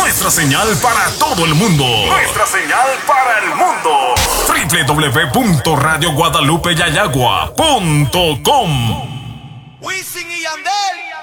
Nuestra señal para todo el mundo. Nuestra señal para el mundo. www.radioguadalupeyayagua.com. Wisin y Yandel.